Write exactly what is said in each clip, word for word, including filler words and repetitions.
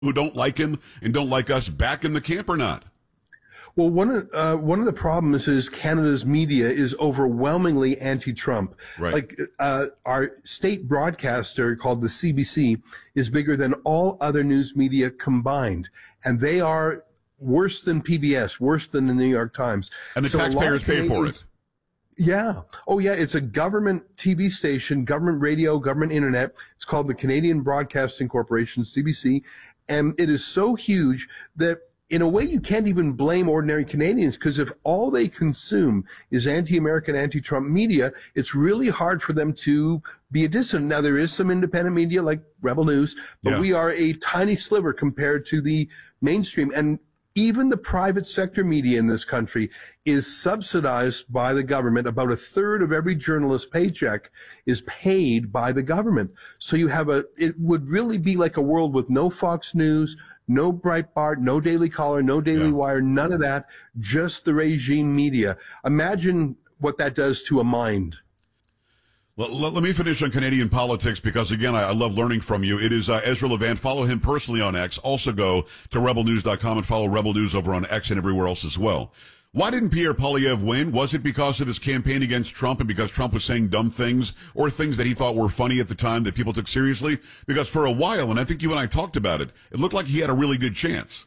who don't like him and don't like us back in the camp or not? Well, one of uh, one of the problems is Canada's media is overwhelmingly anti-Trump. Right. Like uh, our state broadcaster called the C B C is bigger than all other news media combined, and they are worse than P B S, worse than the New York Times. And the so taxpayers pay for it. Yeah. Oh, yeah. It's a government T V station, government radio, government internet. It's called the Canadian Broadcasting Corporation, C B C, and it is so huge that in a way, you can't even blame ordinary Canadians, because if all they consume is anti-American, anti-Trump media, it's really hard for them to be a dissident. Now, there is some independent media like Rebel News, but yeah. we are a tiny sliver compared to the mainstream. And even the private sector media in this country is subsidized by the government. About a third of every journalist's paycheck is paid by the government. So you have a, it would really be like a world with no Fox News, no Breitbart, no Daily Caller, no Daily yeah. Wire, none of that, just the regime media. Imagine what that does to a mind. Let, let, let me finish on Canadian politics, because, again, I, I love learning from you. It is uh, Ezra Levant. Follow him personally on X. Also go to rebel news dot com and follow Rebel News over on X and everywhere else as well. Why didn't Pierre Poilievre win? Was it because of his campaign against Trump and because Trump was saying dumb things or things that he thought were funny at the time that people took seriously? Because for a while, and I think you and I talked about it, it looked like he had a really good chance.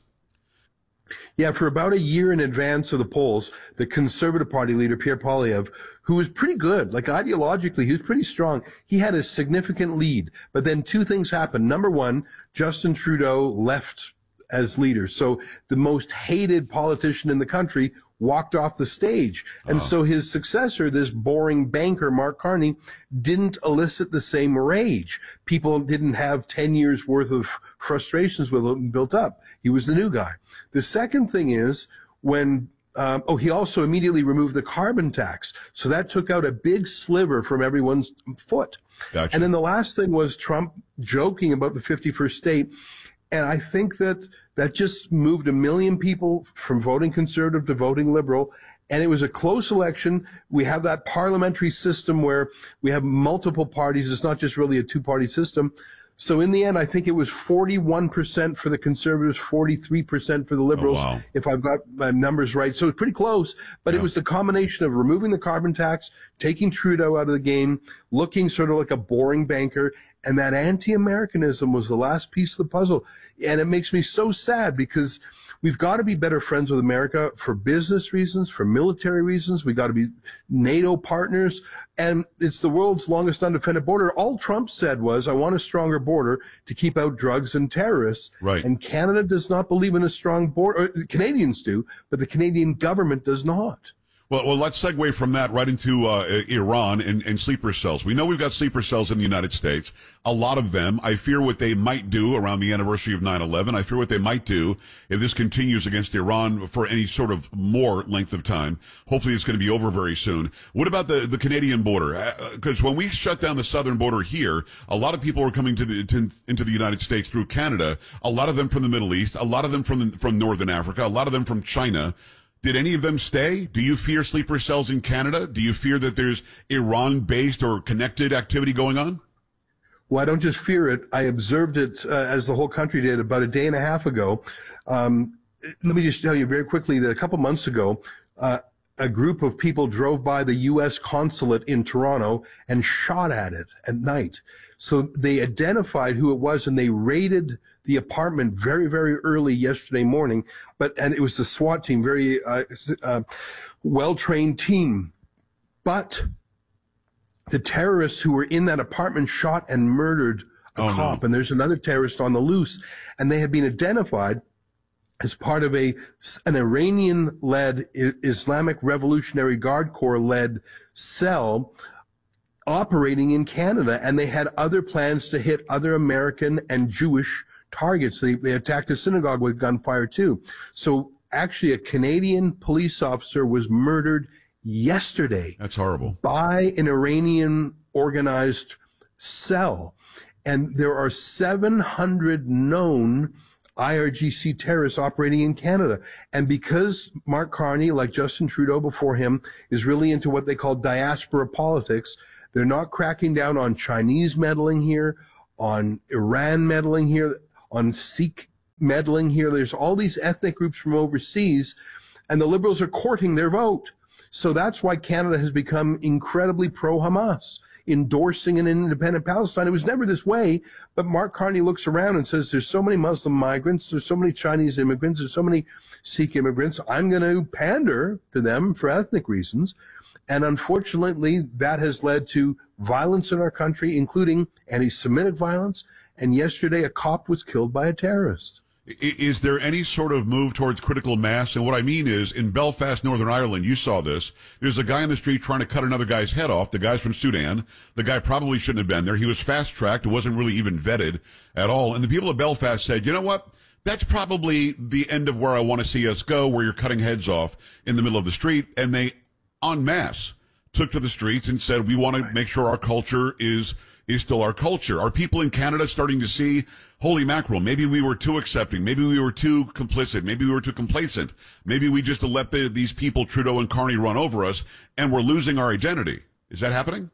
Yeah, for about a year in advance of the polls, the Conservative Party leader, Pierre Poilievre, who was pretty good, like ideologically, he was pretty strong. He had a significant lead. But then two things happened. Number one, Justin Trudeau left as leader. So the most hated politician in the country walked off the stage. And oh. so his successor, this boring banker, Mark Carney, didn't elicit the same rage. People didn't have ten years worth of frustrations with him built up. He was the new guy. The second thing is when Um, oh, he also immediately removed the carbon tax. So that took out a big sliver from everyone's foot. Gotcha. And then the last thing was Trump joking about the fifty-first state. And I think that that just moved a million people from voting conservative to voting liberal. And it was a close election. We have that parliamentary system where we have multiple parties. It's not just really a two-party system. So in the end, I think it was forty-one percent for the conservatives, forty-three percent for the liberals, oh, wow. if I've got my numbers right. So it's pretty close, but yeah. it was the combination of removing the carbon tax, taking Trudeau out of the game, looking sort of like a boring banker, and that anti-Americanism was the last piece of the puzzle. And it makes me so sad because we've got to be better friends with America for business reasons, for military reasons. We've got to be NATO partners. And it's the world's longest undefended border. All Trump said was, I want a stronger border to keep out drugs and terrorists. Right. And Canada does not believe in a strong border. The Canadians do, but the Canadian government does not. Well, well, let's segue from that right into uh, Iran and, and sleeper cells. We know we've got sleeper cells in the United States, a lot of them. I fear what they might do around the anniversary of nine eleven. I fear what they might do if this continues against Iran for any sort of more length of time. Hopefully it's going to be over very soon. What about the, the Canadian border? Because uh, when we shut down the southern border here, a lot of people were coming to the to, into the United States through Canada, a lot of them from the Middle East, a lot of them from the, from Northern Africa, a lot of them from China. Did any of them stay? Do you fear sleeper cells in Canada? Do you fear that there's Iran-based or connected activity going on? Well, I don't just fear it. I observed it uh, as the whole country did about a day and a half ago. Um, let me just tell you very quickly that a couple months ago, uh, a group of people drove by the U S consulate in Toronto and shot at it at night. So they identified who it was and they raided the apartment very, very early yesterday morning. But, and it was the SWAT team, very, uh, uh, well-trained team. But the terrorists who were in that apartment shot and murdered a oh, cop. No. And there's another terrorist on the loose. And they have been identified as part of a, an Iranian-led Islamic Revolutionary Guard Corps-led cell operating in Canada. And they had other plans to hit other American and Jewish targets. They, they attacked a synagogue with gunfire too. So actually a Canadian police officer was murdered yesterday. That's horrible. By an Iranian organized cell. And there are seven hundred known I R G C terrorists operating in Canada. And because Mark Carney, like Justin Trudeau before him, is really into what they call diaspora politics, they're not cracking down on Chinese meddling here, on Iran meddling here, on Sikh meddling here. There's all these ethnic groups from overseas, and the Liberals are courting their vote. So that's why Canada has become incredibly pro-Hamas, endorsing an independent Palestine. It was never this way, but Mark Carney looks around and says, there's so many Muslim migrants, there's so many Chinese immigrants, there's so many Sikh immigrants, I'm going to pander to them for ethnic reasons. And unfortunately, that has led to violence in our country, including anti-Semitic violence. And yesterday, a cop was killed by a terrorist. Is there any sort of move towards critical mass? And what I mean is, in Belfast, Northern Ireland, you saw this. There's a guy in the street trying to cut another guy's head off. The guy's from Sudan. The guy probably shouldn't have been there. He was fast-tracked. It wasn't really even vetted at all. And the people of Belfast said, you know what? That's probably the end of where I want to see us go, where you're cutting heads off in the middle of the street. And they, en masse, took to the streets and said, we want to make sure our culture is is still our culture. Are people in Canada starting to see, holy mackerel, maybe we were too accepting, maybe we were too complicit, maybe we were too complacent, maybe we just let the, these people, Trudeau and Carney, run over us, and we're losing our identity? Is that happening?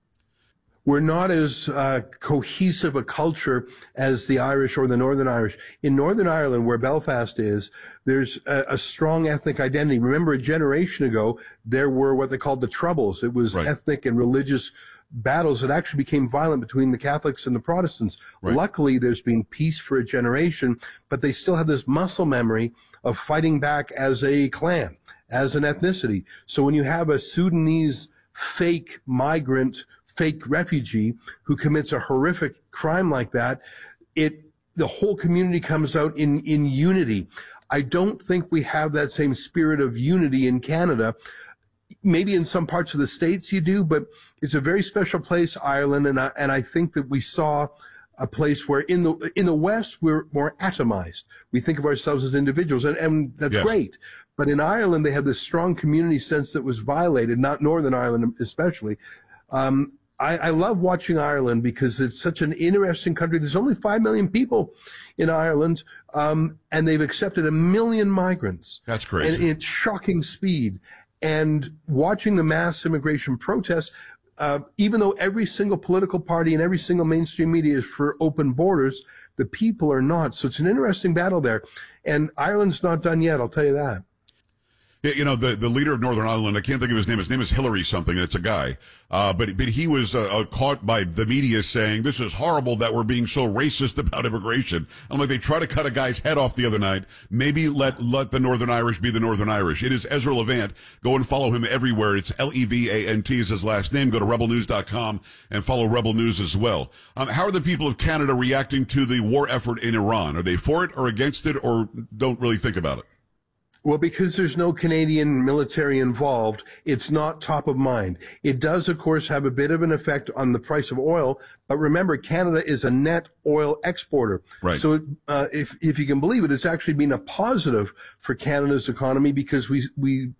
We're not as uh, cohesive a culture as the Irish or the Northern Irish. In Northern Ireland, where Belfast is, there's a, a strong ethnic identity. Remember, a generation ago, there were what they called the Troubles. It was right. ethnic and religious battles that actually became violent between the Catholics and the Protestants. Right. Luckily, there's been peace for a generation, but they still have this muscle memory of fighting back as a clan, as an ethnicity. So when you have a Sudanese fake migrant, fake refugee who commits a horrific crime like that, it the whole community comes out in, in unity. I don't think we have that same spirit of unity in Canada. Maybe in some parts of the States you do, but it's a very special place, Ireland, and I, and I think that we saw a place where in the in the West we're more atomized. We think of ourselves as individuals, and, and that's yeah. great. But in Ireland, they had this strong community sense that was violated, not Northern Ireland especially. Um, I, I love watching Ireland because it's such an interesting country. There's only five million people in Ireland, um, and they've accepted a million migrants. That's crazy. And it's shocking speed. And watching the mass immigration protests, uh, even though every single political party and every single mainstream media is for open borders, the people are not. So it's an interesting battle there. And Ireland's not done yet, I'll tell you that. Yeah, you know, the, the leader of Northern Ireland, I can't think of his name. His name is Hillary something, and it's a guy. Uh, but, but he was uh, uh, caught by the media saying, this is horrible that we're being so racist about immigration. I'm like, they try to cut a guy's head off the other night. Maybe let, let the Northern Irish be the Northern Irish. It is Ezra Levant. Go and follow him everywhere. It's L E V A N T is his last name. Go to rebel news dot com and follow Rebel News as well. Um, how are the people of Canada reacting to the war effort in Iran? Are they for it or against it, or don't really think about it? Well, because there's no Canadian military involved, it's not top of mind. It does, of course, have a bit of an effect on the price of oil. But remember, Canada is a net oil exporter. Right. So uh, if, if you can believe it, it's actually been a positive for Canada's economy because we, we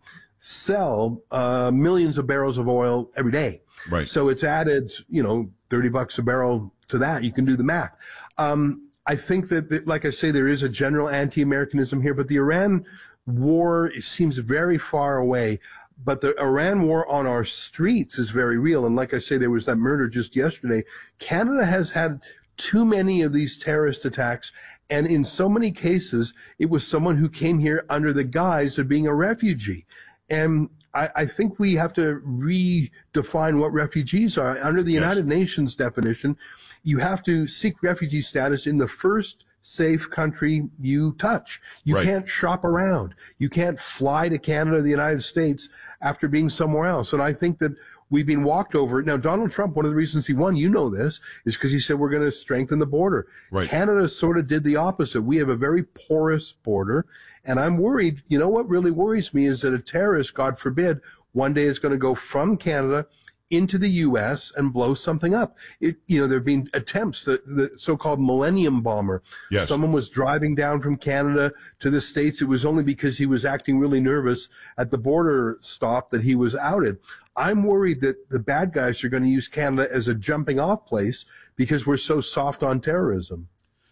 sell uh, millions of barrels of oil every day. Right. So it's added, you know, thirty bucks a barrel to that. You can do the math. Um, I think that, that, like I say, there is a general anti-Americanism here, but the Iran war seems very far away, but the Iran war on our streets is very real. And like I say, there was that murder just yesterday. Canada has had too many of these terrorist attacks. And in so many cases, it was someone who came here under the guise of being a refugee. And I, I think we have to redefine what refugees are. Under the yes. United Nations definition, you have to seek refugee status in the first safe country you touch. You right. can't shop around. You can't fly to Canada or the United States after being somewhere else. And I think that we've been walked over. Now, Donald Trump, one of the reasons he won, you know this, is because he said we're going to strengthen the border. Right. Canada sort of did the opposite. We have a very porous border. And I'm worried, you know what really worries me is that a terrorist, God forbid, one day is going to go from Canada into the U S and blow something up. It, you know, there have been attempts, the, the so-called Millennium Bomber. Yes. Someone was driving down from Canada to the States. It was only because he was acting really nervous at the border stop that he was outed. I'm worried that the bad guys are going to use Canada as a jumping off place because we're so soft on terrorism.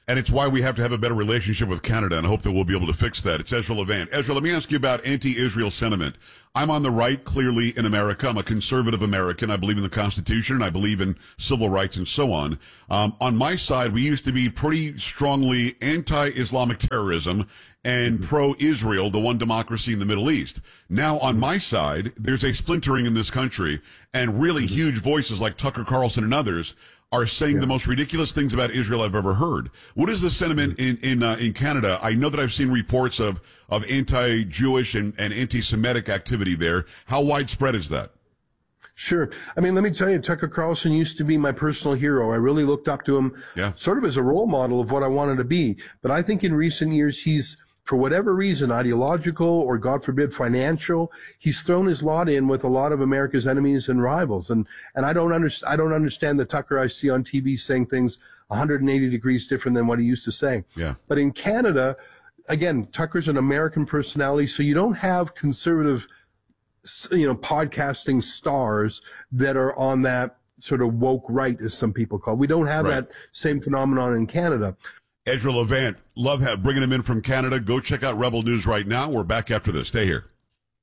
And it's why we have to have a better relationship with Canada, and I hope that we'll be able to fix that. It's Ezra Levant. Ezra, let me ask you about anti-Israel sentiment. I'm on the right, clearly, in America. I'm a conservative American. I believe in the Constitution, and I believe in civil rights and so on. Um, on my side, we used to be pretty strongly anti-Islamic terrorism and pro-Israel, the one democracy in the Middle East. Now, on my side, there's a splintering in this country, and really huge voices like Tucker Carlson and others are saying yeah. the most ridiculous things about Israel I've ever heard. What is the sentiment in in uh, in Canada? I know that I've seen reports of of anti-Jewish and, and anti-Semitic activity there. How widespread is that? Sure. I mean, let me tell you, Tucker Carlson used to be my personal hero. I really looked up to him yeah. sort of as a role model of what I wanted to be. But I think in recent years, he's, for whatever reason, ideological or, God forbid, financial, he's thrown his lot in with a lot of America's enemies and rivals. And and I don't understand. I don't understand the Tucker I see on T V saying things one hundred eighty degrees different than what he used to say. Yeah. But in Canada, again, Tucker's an American personality, so you don't have conservative, you know, podcasting stars that are on that sort of woke right, as some people call it. We don't have right. that same phenomenon in Canada. Ezra Levant, love have, bringing him in from Canada. Go check out Rebel News right now. We're back after this. Stay here.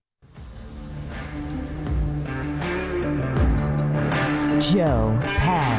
Joe Pags.